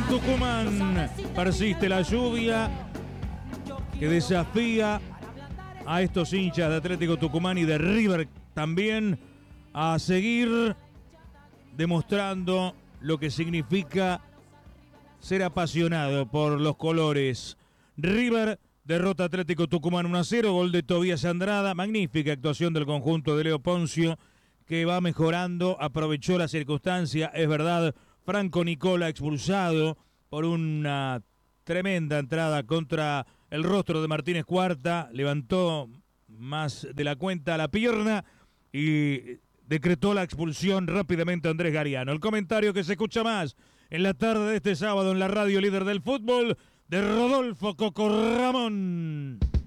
Tucumán. Persiste la lluvia que desafía a estos hinchas de Atlético Tucumán y de River también a seguir demostrando lo que significa ser apasionado por los colores. River derrota Atlético Tucumán 1-0, gol de Tobías Andrada, magnífica actuación del conjunto de Leo Poncio, que va mejorando, aprovechó la circunstancia, es verdad, Franco Nicola expulsado por una tremenda entrada contra el rostro de Martínez Cuarta, levantó más de la cuenta la pierna y decretó la expulsión rápidamente Andrés Gariano. El comentario que se escucha más en la tarde de este sábado en la radio líder del fútbol, de Rodolfo Coco Ramón.